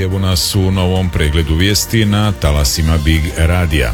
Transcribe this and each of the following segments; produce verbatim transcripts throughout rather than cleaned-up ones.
evo nas u novom pregledu vijesti na talasima Big Radija.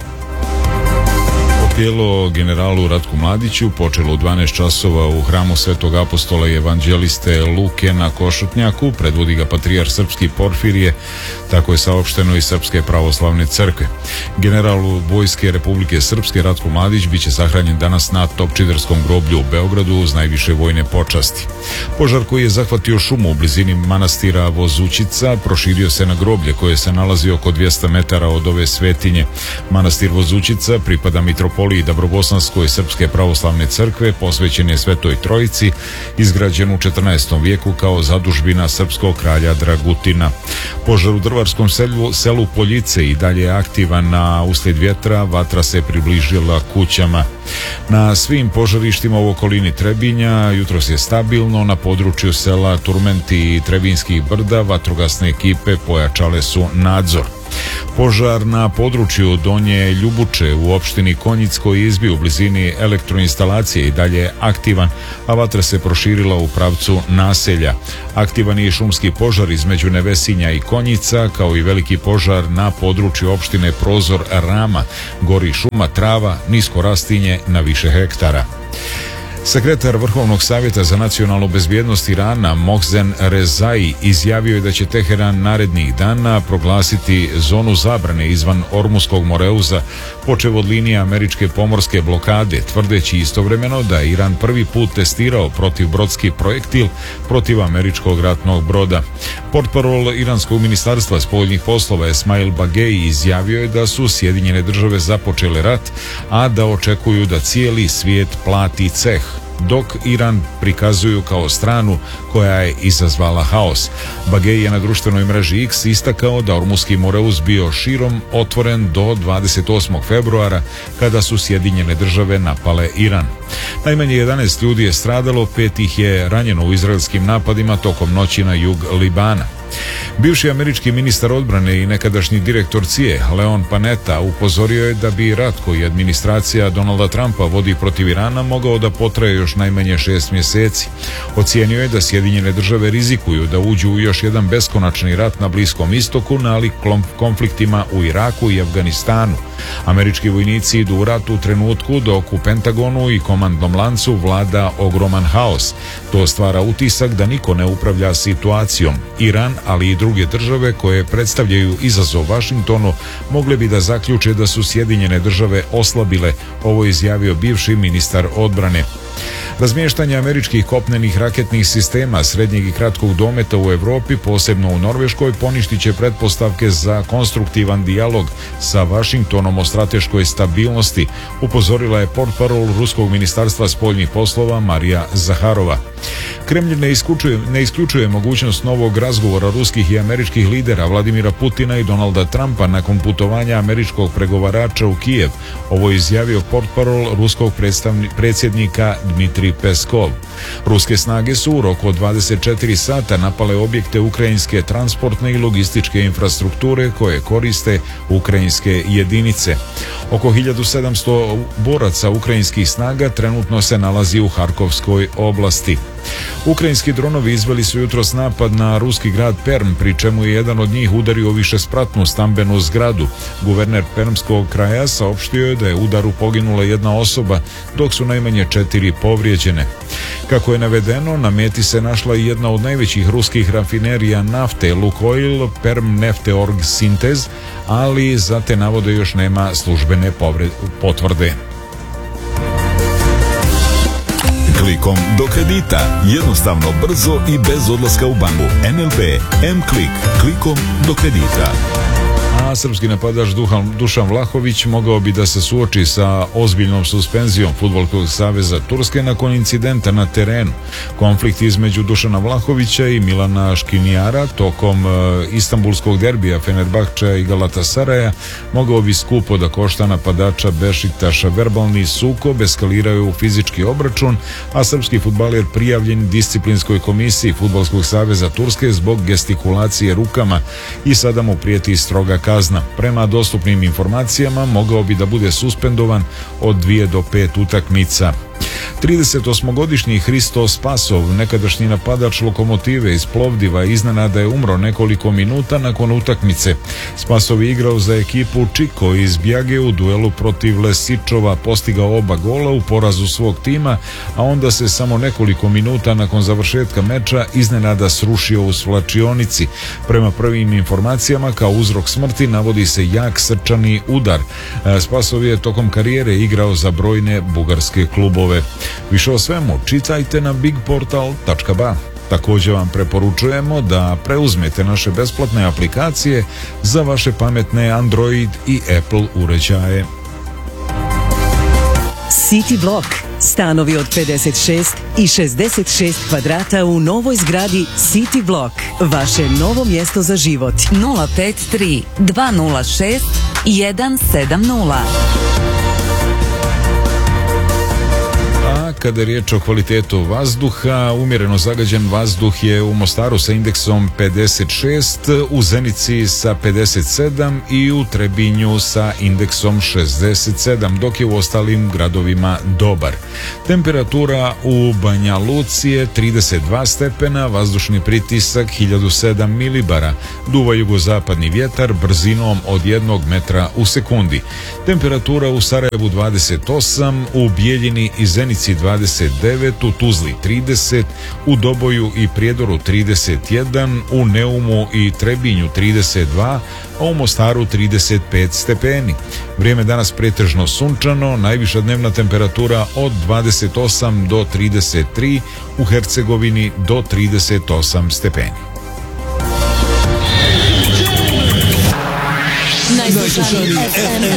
Opijelo generalu Ratku Mladiću počelo u dvanaest časova u hramu Svetog apostola i evanđeliste Luke na Košutnjaku, predvodi ga patrijarh srpski Porfirije, tako je saopšteno iz Srpske pravoslavne crkve. General Vojske Republike Srpske Ratko Mladić biće sahranjen danas na Topčiderskom groblju u Beogradu uz najviše vojne počasti. Požar koji je zahvatio šumu u blizini manastira Vozućica proširio se na groblje koje se nalazi oko dvesta metara od ove svetinje. Manastir Vozućica pripada mitropoliji i Dabrobosanskoj Srpske pravoslavne crkve, posvećen je Svetoj Trojici, izgrađen u četrnaestom vijeku kao zadužbina srpskog kralja Dragutina. Požar u drvarskom selu, selu Poljice i dalje je aktivan, na usled vjetra vatra se približila kućama. Na svim požarištima u okolini Trebinja jutros je stabilno, na području sela Turmenti i Trebinskih brda vatrogasne ekipe pojačale su nadzor. Požar na području Donje Ljubuče u opštini Konjicko i Izbi u blizini elektroinstalacije i dalje je aktivan, a vatra se proširila u pravcu naselja. Aktivan je šumski požar između Nevesinja i Konjica, kao i veliki požar na području opštine Prozor Rama, gori šuma trava, nisko rastinje na više hektara. Sekretar Vrhovnog savjeta za nacionalnu bezbjednost Irana Mohsen Rezai izjavio je da će Teheran narednih dana proglasiti zonu zabrane izvan Ormuskog moreuza, počev od linije američke pomorske blokade, tvrdeći istovremeno da je Iran prvi put testirao protivbrodski projektil protiv američkog ratnog broda. Portparol iranskog ministarstva spoljnih poslova Esmail Bagei izjavio je da su Sjedinjene države započele rat, a da očekuju da cijeli svijet plati ceh, dok Iran prikazuju kao stranu koja je izazvala haos. Bagej je na društvenoj mreži X istakao da Ormuski moreuz bio širom otvoren do dvadeset osmog februara kada su Sjedinjene države napale Iran. Najmanje jedanaest ljudi je stradalo, pet ih je ranjeno u izraelskim napadima tokom noći na jug Libana. Bivši američki ministar odbrane i nekadašnji direktor C I E Leon Panetta upozorio je da bi rat koji administracija Donalda Trumpa vodi protiv Irana mogao da potraje još najmanje šest mjeseci. Ocijenio je da Sjedinjene države rizikuju da uđu u još jedan beskonačni rat na Bliskom istoku, nalik konfliktima u Iraku i Afganistanu. Američki vojnici idu u rat u trenutku dok u Pentagonu i komandnom lancu vlada ogroman haos. To stvara utisak da niko ne upravlja situacijom. Iran, ali i druge države koje predstavljaju izazov Vašingtonu, mogle bi da zaključe da su Sjedinjene države oslabile, ovo je izjavio bivši ministar odbrane. Razmještanje američkih kopnenih raketnih sistema srednjeg i kratkog dometa u Europi, posebno u Norveškoj, poništit će pretpostavke za konstruktivan dijalog sa Vašingtonom o strateškoj stabilnosti, upozorila je portparol Ruskog ministarstva spoljnih poslova Marija Zaharova. Kremlj ne isključuje, ne isključuje mogućnost novog razgovora ruskih i američkih lidera Vladimira Putina i Donalda Trumpa nakon putovanja američkog pregovarača u Kijev. Ovo je izjavio portparol ruskog predsjednika Dmitrij Peskov. Ruske snage su u roku od dvadeset četiri sata napale objekte ukrajinske transportne i logističke infrastrukture koje koriste ukrajinske jedinice. Oko hiljadu sedamsto boraca ukrajinskih snaga trenutno se nalazi u Harkovskoj oblasti. Ukrajinski dronovi izveli su jutros napad na ruski grad Perm, pri čemu je jedan od njih udario višespratnu stambenu zgradu. Guverner Permskog kraja saopštio je da je u udaru poginula jedna osoba, dok su najmanje četiri povrijeđene. Kako je navedeno, na meti se našla i jedna od najvećih ruskih rafinerija nafte Lukoil, Perm Nefteorg Sintez, ali za te navode još nema službene potvrde. Klikom do kredita. Jednostavno, brzo i bez odlaska u banku. N L B M-Klik. Klikom do kredita. A srpski napadač Dušan Vlahović mogao bi da se suoči sa ozbiljnom suspenzijom Fudbalskog saveza Turske nakon incidenta na terenu. Konflikt između Dušana Vlahovića i Milana Škinijara tokom istanbulskog derbija Fenerbahča i Galatasaraja mogao bi skupo da košta napadača Bešiktaša. Verbalni sukob eskalirao je u fizički obračun, a srpski fudbaler prijavljen disciplinskoj komisiji Fudbalskog saveza Turske zbog gestikulacije rukama i sada mu prijeti stroga kazna. Prema dostupnim informacijama mogao bi da bude suspendovan od dvije do pet utakmica. tridesetosmogodišnji Hristo Spasov, nekadašnji napadač Lokomotive iz Plovdiva, iznenada je umro nekoliko minuta nakon utakmice. Spasov je igrao za ekipu Čiko iz Bjage u duelu protiv Lesičova, postigao oba gola u porazu svog tima, a onda se samo nekoliko minuta nakon završetka meča iznenada srušio u svlačionici. Prema prvim informacijama, kao uzrok smrti navodi se jak srčani udar. Spasov je tokom karijere igrao za brojne bugarske klubove. Više o svemu čitajte na bigportal tačka ba. Također vam preporučujemo da preuzmete naše besplatne aplikacije za vaše pametne Android i Apple uređaje. City Block. Stanovi od pedeset šest i šezdeset šest kvadrata u novoj zgradi City Block. Vaše novo mjesto za život. nula pet tri dva nula šest jedan sedam nula. Kada je riječ o kvalitetu vazduha, umjereno zagađen vazduh je u Mostaru sa indeksom pedeset šest, u Zenici sa pedeset sedam i u Trebinju sa indeksom šezdeset sedam, dok je u ostalim gradovima dobar. Temperatura u Banja Luci je trideset dva stepena, vazdušni pritisak hiljadu sedam milibara, duva jugozapadni vjetar brzinom od jednog metra u sekundi. Temperatura u Sarajevu dvadeset osam, u Bijeljini i Zenici dvadeset devet, u Tuzli trideset, u Doboju i Prijedoru trideset jedan, u Neumu i Trebinju trideset dva, a u Mostaru trideset pet stepeni. Vrijeme danas pretežno sunčano, najviša dnevna temperatura od dvadeset osam do trideset tri, u Hercegovini do trideset osam stepeni. Najslušaniji